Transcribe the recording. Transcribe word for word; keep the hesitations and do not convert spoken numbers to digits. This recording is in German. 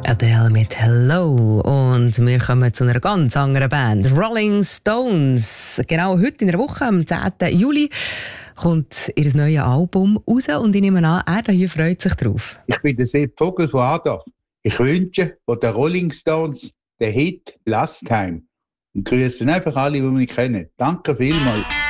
Adele mit Hello. Und wir kommen zu einer ganz anderen Band, Rolling Stones. Genau heute in der Woche, am zehnten Juli, kommt ihr neues Album raus und ich nehme an, er hier freut sich drauf. Ich bin der Sepp Vogel von Ada. Ich wünsche von den Rolling Stones den Hit Last Time und grüße einfach alle, die mich kennen. Danke vielmals.